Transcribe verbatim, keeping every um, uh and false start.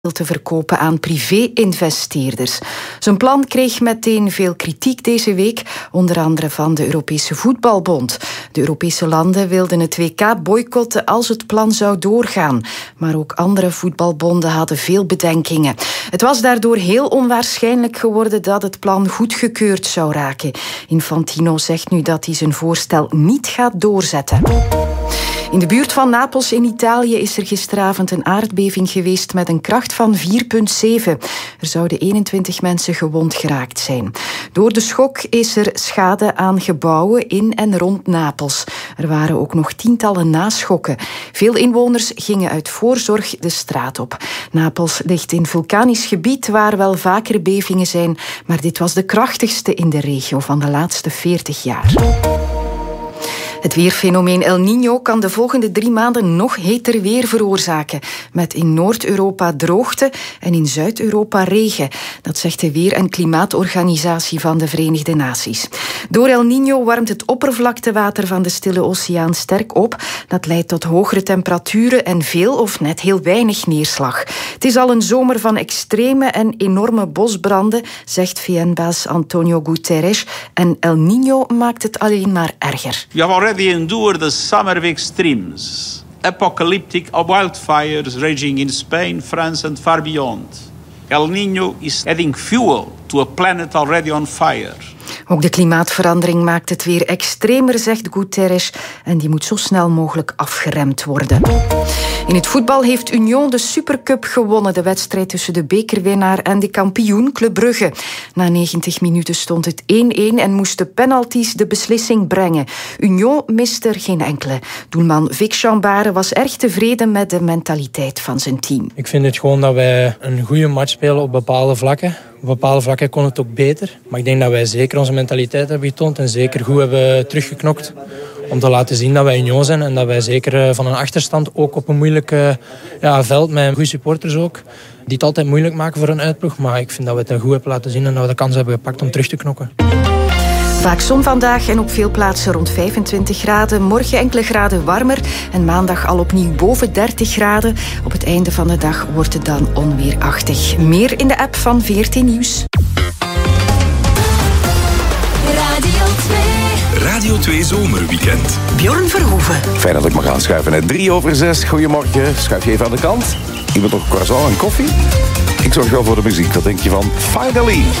te verkopen aan privé-investeerders. Zijn plan kreeg meteen veel kritiek deze week, onder andere van de Europese Voetbalbond. De Europese landen wilden het W K boycotten als het plan zou doorgaan. Maar ook andere voetbalbonden hadden veel bedenkingen. Het was daardoor heel onwaarschijnlijk geworden dat het plan goedgekeurd zou raken. Infantino zegt nu dat hij zijn voorstel niet gaat doorzetten. In de buurt van Napels in Italië is er gisteravond een aardbeving geweest met een kracht van vier komma zeven. Er zouden eenentwintig mensen gewond geraakt zijn. Door de schok is er schade aan gebouwen in en rond Napels. Er waren ook nog tientallen naschokken. Veel inwoners gingen uit voorzorg de straat op. Napels ligt in vulkanisch gebied waar wel vaker bevingen zijn, maar dit was de krachtigste in de regio van de laatste veertig jaar. Het weerfenomeen El Niño kan de volgende drie maanden nog heter weer veroorzaken. Met in Noord-Europa droogte en in Zuid-Europa regen. Dat zegt de Weer- en Klimaatorganisatie van de Verenigde Naties. Door El Niño warmt het oppervlaktewater van de Stille Oceaan sterk op. Dat leidt tot hogere temperaturen en veel of net heel weinig neerslag. Het is al een zomer van extreme en enorme bosbranden, zegt V N-baas Antonio Guterres. En El Niño maakt het alleen maar erger. We have already endured the summer of extremes, apocalyptic wildfires raging in Spain, France and far beyond. El Niño is adding fuel to a planet already on fire. Ook de klimaatverandering maakt het weer extremer, zegt Guterres, en die moet zo snel mogelijk afgeremd worden. In het voetbal heeft Union de Supercup gewonnen, de wedstrijd tussen de bekerwinnaar en de kampioen Club Brugge. Na negentig minuten stond het één-één en moesten penalties de beslissing brengen. Union miste er geen enkele. Doelman Vic Chambare was erg tevreden met de mentaliteit van zijn team. Ik vind het gewoon dat wij een goede match spelen op bepaalde vlakken. Op bepaalde vlakken kon het ook beter. Maar ik denk dat wij zeker onze mentaliteit hebben getoond en zeker goed hebben teruggeknokt. Om te laten zien dat wij Union zijn en dat wij zeker van een achterstand, ook op een moeilijk ja, veld met goede supporters ook, die het altijd moeilijk maken voor een uitploeg. Maar ik vind dat we het goed hebben laten zien en dat we de kans hebben gepakt om terug te knokken. Vaak zon vandaag en op veel plaatsen rond vijfentwintig graden. Morgen enkele graden warmer en maandag al opnieuw boven dertig graden. Op het einde van de dag wordt het dan onweerachtig. Meer in de app van V R T Nieuws. Radio twee. Radio twee Zomerweekend. Bjorn Verhoeven. Fijn dat ik mag aanschuiven. Net drie over zes. Goedemorgen. Schuif je even aan de kant. Iemand nog croissant en koffie? Ik zorg wel voor de muziek. Wat denk je van Finally?